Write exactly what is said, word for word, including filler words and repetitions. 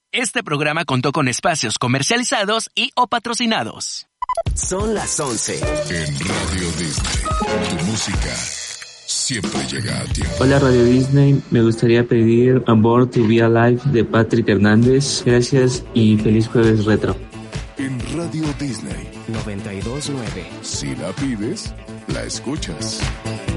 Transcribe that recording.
Este programa contó con espacios comercializados y o patrocinados. Son las once. En Radio Disney, tu música siempre llega a tiempo. Hola Radio Disney, me gustaría pedir A Born to Be Alive de Patrick Hernández. Gracias y feliz jueves retro. En Radio Disney noventa y dos punto nueve. Si la pides, la escuchas.